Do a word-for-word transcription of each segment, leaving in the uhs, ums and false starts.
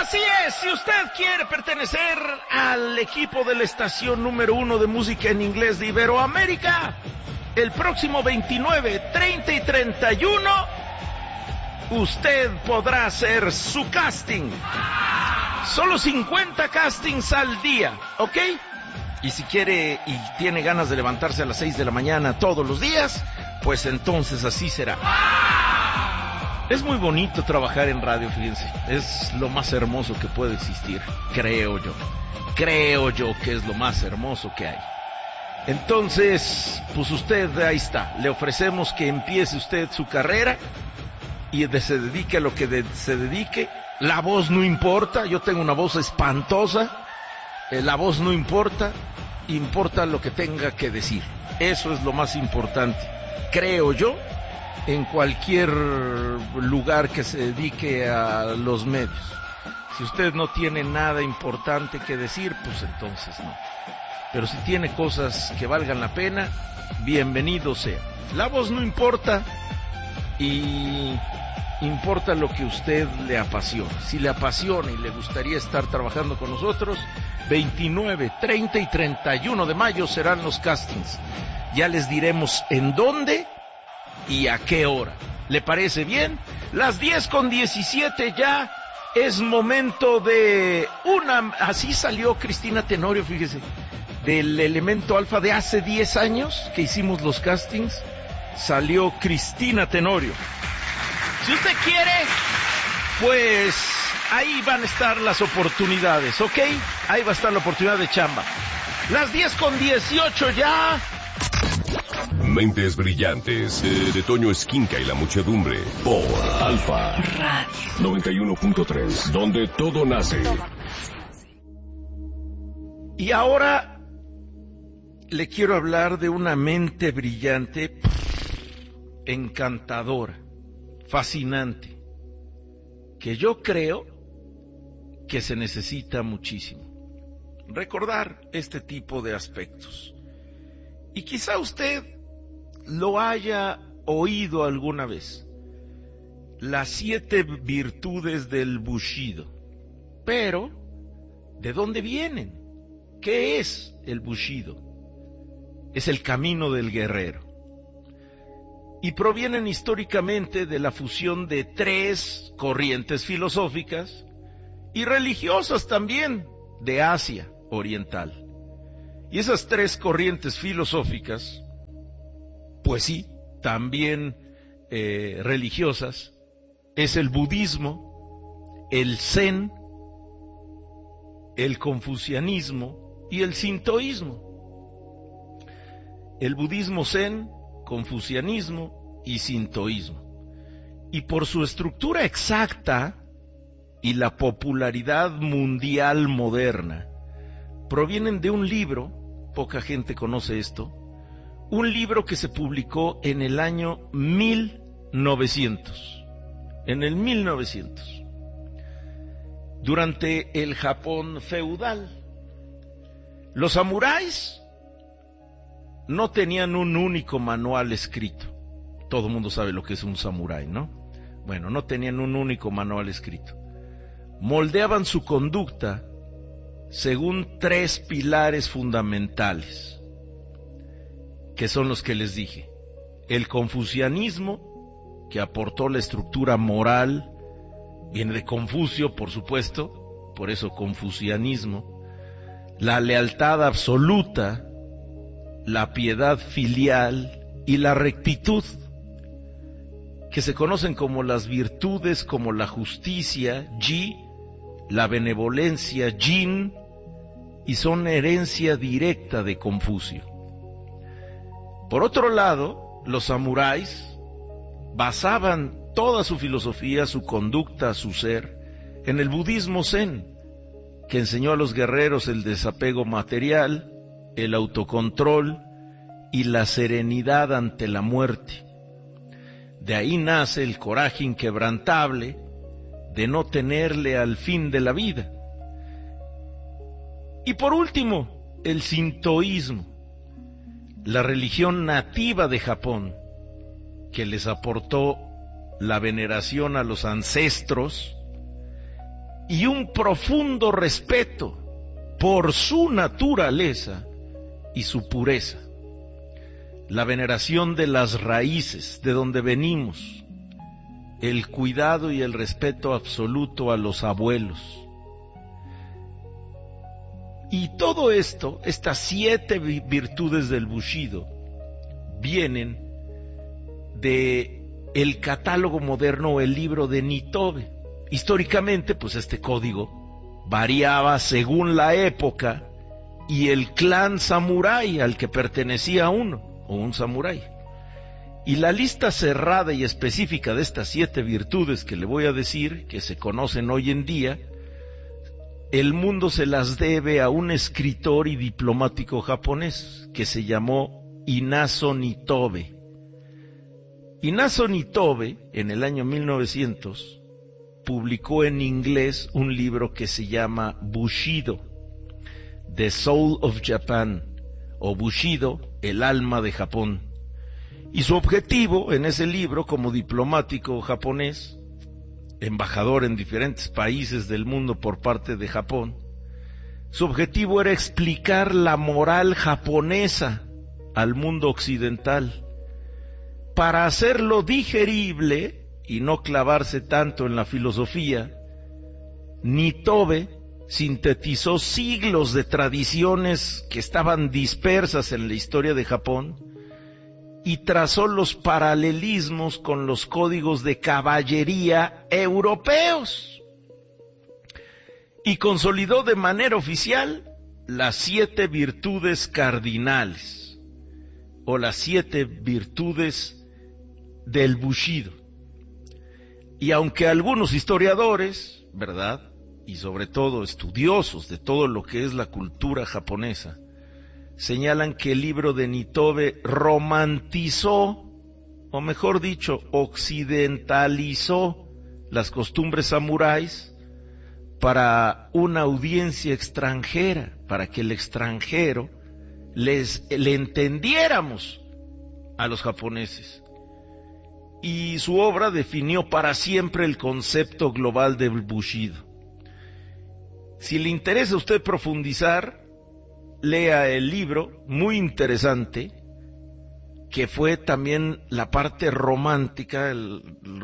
Así es, si usted quiere pertenecer al equipo de la estación número uno de música en inglés de Iberoamérica, el próximo veintinueve, treinta y treinta y uno, usted podrá hacer su casting. Solo cincuenta castings al día, ¿ok? Y si quiere y tiene ganas de levantarse a las seis de la mañana todos los días, pues entonces así será. Es muy bonito trabajar en radio, fíjense. Es lo más hermoso que puede existir, creo yo. Creo yo que es lo más hermoso que hay. Entonces, pues usted, ahí está. Le ofrecemos que empiece usted su carrera y de, se dedique a lo que de, se dedique. La voz no importa, yo tengo una voz espantosa. Eh, la voz no importa, importa lo que tenga que decir. Eso es lo más importante, creo yo, en cualquier lugar que se dedique a los medios. Si usted no tiene nada importante que decir, pues entonces no. Pero si tiene cosas que valgan la pena, bienvenido sea. La voz no importa y importa lo que usted le apasiona. Si le apasiona y le gustaría estar trabajando con nosotros, veintinueve, treinta y treinta y uno de mayo serán los castings. Ya les diremos en dónde y a qué hora. ¿Le parece bien? Las diez con diecisiete ya es momento de una... Así salió Cristina Tenorio, fíjese, del Elemento Alfa de hace diez años que hicimos los castings. Salió Cristina Tenorio. Si usted quiere, pues ahí van a estar las oportunidades, ¿ok? Ahí va a estar la oportunidad de chamba. Las diez con dieciocho ya. Mentes brillantes, de, de Toño Esquinca y la muchedumbre, por Alfa Radio noventa y uno punto tres, donde todo nace. Y ahora le quiero hablar de una mente brillante, encantadora, fascinante, que yo creo que se necesita muchísimo. Recordar este tipo de aspectos. Y quizá usted lo haya oído alguna vez. Las siete virtudes del Bushido. Pero, ¿de dónde vienen? ¿Qué es el Bushido? Es el camino del guerrero. Y provienen históricamente de la fusión de tres corrientes filosóficas y religiosas también de Asia Oriental. Y esas tres corrientes filosóficas, pues sí, también eh, religiosas, es el budismo, el zen, el confucianismo y el sintoísmo. El budismo zen, confucianismo y sintoísmo. Y por su estructura exacta y la popularidad mundial moderna, provienen de un libro, poca gente conoce esto, un libro que se publicó en el año mil novecientos, en el mil novecientos, durante el Japón feudal. Los samuráis no tenían un único manual escrito. Todo el mundo sabe lo que es un samurái, ¿no? Bueno, no tenían un único manual escrito. Moldeaban su conducta según tres pilares fundamentales, que son los que les dije. El confucianismo, que aportó la estructura moral, viene de Confucio, por supuesto, por eso confucianismo. La lealtad absoluta, la piedad filial y la rectitud, que se conocen como las virtudes, como la justicia, Ji, la benevolencia, Jin, y son herencia directa de Confucio. Por otro lado, los samuráis basaban toda su filosofía, su conducta, su ser, en el budismo zen, que enseñó a los guerreros el desapego material, el autocontrol y la serenidad ante la muerte. De ahí nace el coraje inquebrantable de no tenerle al fin de la vida. Y por último, el sintoísmo, la religión nativa de Japón, que les aportó la veneración a los ancestros y un profundo respeto por su naturaleza y su pureza. La veneración de las raíces, de donde venimos, el cuidado y el respeto absoluto a los abuelos. Y todo esto, estas siete virtudes del Bushido, vienen de el catálogo moderno, el libro de Nitobe. Históricamente, pues este código variaba según la época y el clan samurái al que pertenecía uno, o un samurái. Y la lista cerrada y específica de estas siete virtudes que le voy a decir, que se conocen hoy en día, el mundo se las debe a un escritor y diplomático japonés que se llamó Inazo Nitobe. Inazo Nitobe, en el año mil novecientos, publicó en inglés un libro que se llama Bushido, The Soul of Japan, o Bushido, el alma de Japón. Y su objetivo en ese libro, como diplomático japonés, embajador en diferentes países del mundo por parte de Japón, su objetivo era explicar la moral japonesa al mundo occidental, para hacerlo digerible y no clavarse tanto en la filosofía. Nitobe sintetizó siglos de tradiciones que estaban dispersas en la historia de Japón y trazó los paralelismos con los códigos de caballería europeos y consolidó de manera oficial las siete virtudes cardinales o las siete virtudes del Bushido. Y aunque algunos historiadores, ¿verdad?, y sobre todo estudiosos de todo lo que es la cultura japonesa, señalan que el libro de Nitobe romantizó, o mejor dicho, occidentalizó las costumbres samuráis para una audiencia extranjera, para que el extranjero les le entendiéramos a los japoneses. Y su obra definió para siempre el concepto global del Bushido. Si le interesa a usted profundizar, lea el libro, muy interesante, que fue también la parte romántica, el,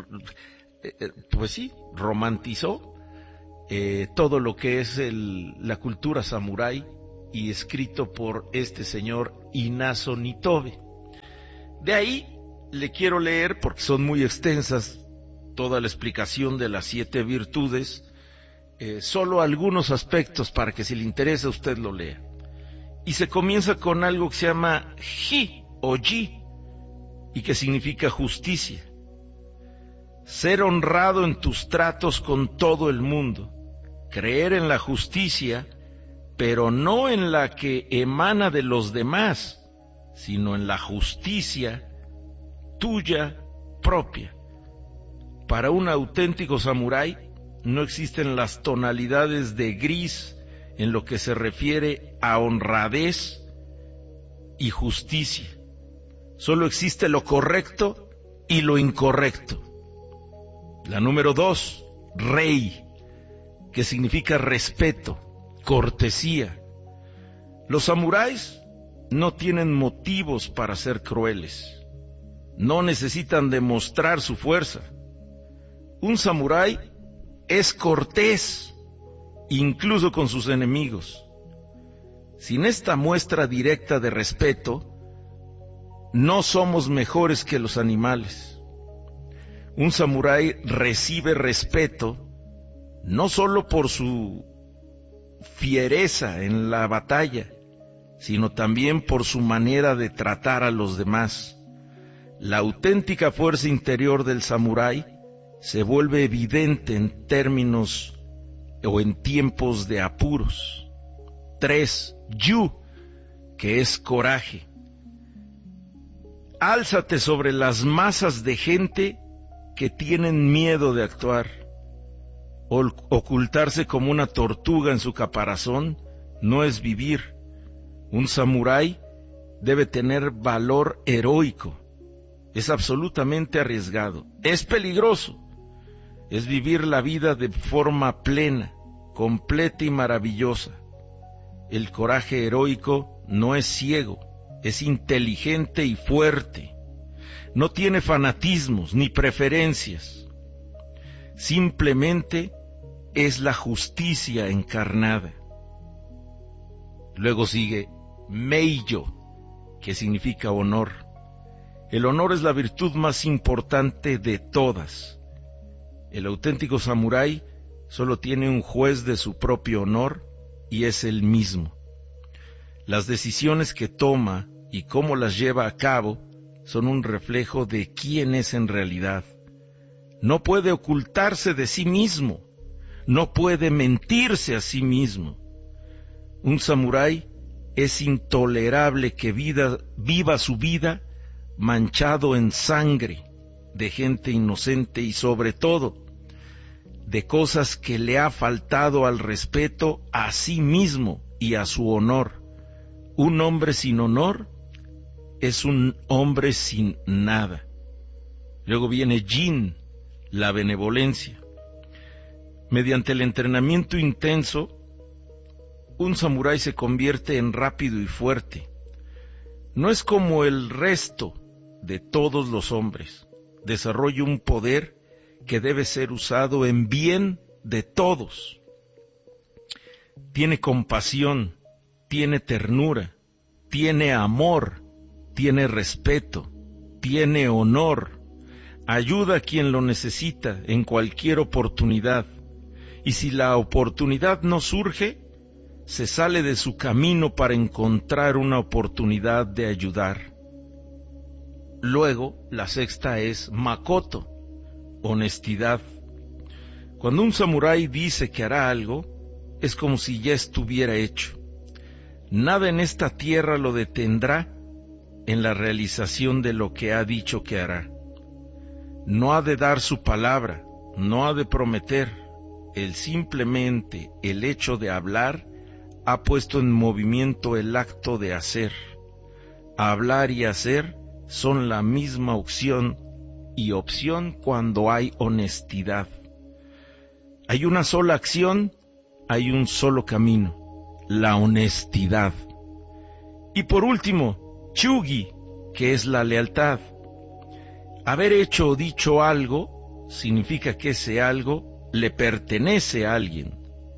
el, pues sí, romantizó eh, todo lo que es el, la cultura samurái, y escrito por este señor Inazo Nitobe. De ahí le quiero leer, porque son muy extensas, toda la explicación de las siete virtudes, eh, solo algunos aspectos para que si le interesa usted lo lea. Y se comienza con algo que se llama Ji o Ji, y que significa justicia. Ser honrado en tus tratos con todo el mundo, creer en la justicia, pero no en la que emana de los demás, sino en la justicia tuya propia. Para un auténtico samurái no existen las tonalidades de gris en lo que se refiere a honradez y justicia. Solo existe lo correcto y lo incorrecto. La número dos, rei, que significa respeto, cortesía. Los samuráis no tienen motivos para ser crueles. No necesitan demostrar su fuerza. Un samurái es cortés, incluso con sus enemigos. Sin esta muestra directa de respeto, no somos mejores que los animales. Un samurái recibe respeto no solo por su fiereza en la batalla, sino también por su manera de tratar a los demás. La auténtica fuerza interior del samurái se vuelve evidente en términos o en tiempos de apuros. Tres, yu, que es coraje. Álzate sobre las masas de gente que tienen miedo de actuar. Ocultarse como una tortuga en su caparazón no es vivir. Un samurái debe tener valor heroico. Es absolutamente arriesgado. Es peligroso. es vivir la vida de forma plena, completa y maravillosa. El coraje heroico no es ciego, es inteligente y fuerte. No tiene fanatismos ni preferencias. Simplemente es la justicia encarnada. Luego sigue Meiyo, que significa honor. El honor es la virtud más importante de todas. El auténtico samurái solo tiene un juez de su propio honor y es él mismo. Las decisiones que toma y cómo las lleva a cabo son un reflejo de quién es en realidad. No puede ocultarse de sí mismo, no puede mentirse a sí mismo. Un samurái es intolerable que vida, viva su vida manchado en sangre de gente inocente y sobre todo de cosas que le ha faltado al respeto a sí mismo y a su honor. Un hombre sin honor es un hombre sin nada. Luego viene Jin, la benevolencia. Mediante el entrenamiento intenso, un samurái se convierte en rápido y fuerte. No es como el resto de todos los hombres. Desarrolla un poder que debe ser usado en bien de todos. Tiene compasión, tiene ternura, tiene amor, tiene respeto, tiene honor, ayuda a quien lo necesita en cualquier oportunidad, y si la oportunidad no surge, se sale de su camino para encontrar una oportunidad de ayudar. Luego, la sexta es Makoto, honestidad. Cuando un samurái dice que hará algo, es como si ya estuviera hecho. Nada en esta tierra lo detendrá en la realización de lo que ha dicho que hará. No ha de dar su palabra, no ha de prometer. Él simplemente, el hecho de hablar, ha puesto en movimiento el acto de hacer. Hablar y hacer son la misma opción y opción cuando hay honestidad. Hay una sola acción, hay un solo camino, la honestidad. Y por último, Chugi, que es la lealtad. Haber hecho o dicho algo significa que ese algo le pertenece a alguien.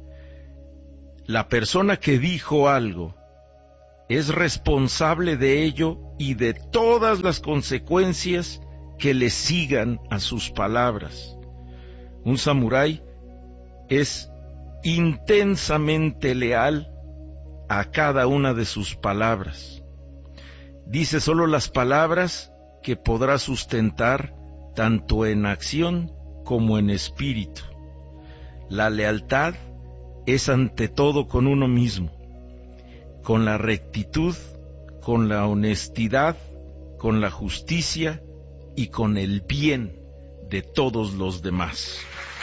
La persona que dijo algo es responsable de ello y de todas las consecuencias que le sigan a sus palabras. Un samurái es intensamente leal a cada una de sus palabras. Dice solo las palabras que podrá sustentar tanto en acción como en espíritu. La lealtad es ante todo con uno mismo, con la rectitud, con la honestidad, con la justicia y con el bien de todos los demás.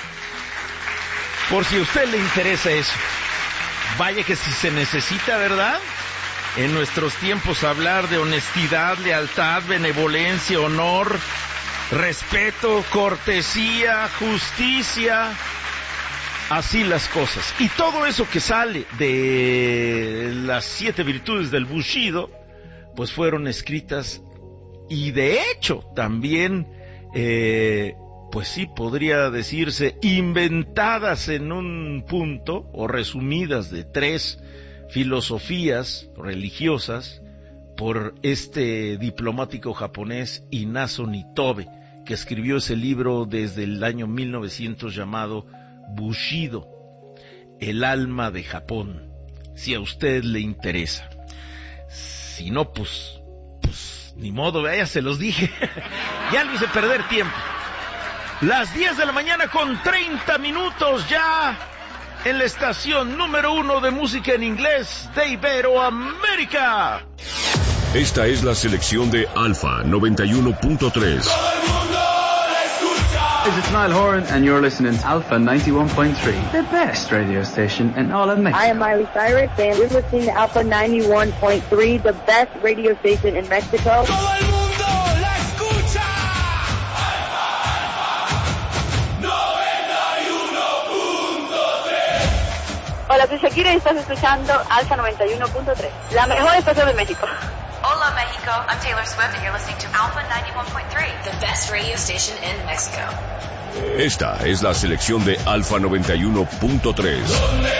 Por si a usted le interesa eso, vaya que si se necesita, ¿verdad? En nuestros tiempos hablar de honestidad, lealtad, benevolencia, honor, respeto, cortesía, justicia, así las cosas. Y todo eso que sale de las siete virtudes del Bushido, pues fueron escritas y de hecho también, eh, pues sí podría decirse, inventadas en un punto o resumidas de tres filosofías religiosas por este diplomático japonés Inazo Nitobe, que escribió ese libro desde el año mil novecientos llamado Bushido, el alma de Japón, si a usted le interesa. Si no, pues, pues ni modo, ya se los dije. Ya lo hice perder tiempo. Las diez de la mañana con treinta minutos ya en la estación número uno de música en inglés de Iberoamérica. Esta es la selección de Alfa noventa y uno punto tres. It's Niall Horan and you're listening to Alpha ninety-one point three, the best radio station in all of Mexico. I am Miley Cyrus and you're listening to Alpha ninety-one point three, the best radio station in Mexico. ¡Todo el mundo la escucha! Alpha, Alpha, noventa Hola, soy Shakira y estás escuchando Alfa noventa y uno punto tres, la mejor estación de México. Hola, Mexico. I'm Taylor Swift and you're listening to Alpha ninety-one point three, the best radio station in Mexico. Esta es la selección de Alfa noventa y uno punto tres.